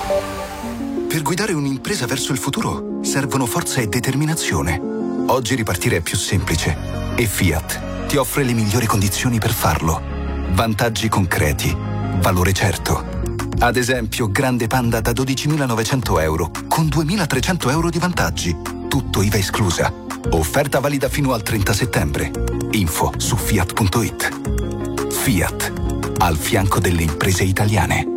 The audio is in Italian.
Per guidare un'impresa verso il futuro servono forza e determinazione. Oggi ripartire è più semplice e Fiat ti offre le migliori condizioni per farlo. Vantaggi concreti, valore certo. Ad esempio, Grande Panda da 12.900 euro con 2.300 euro di vantaggi. Tutto IVA esclusa. Offerta valida fino al 30 settembre. Info su fiat.it. Fiat, al fianco delle imprese italiane.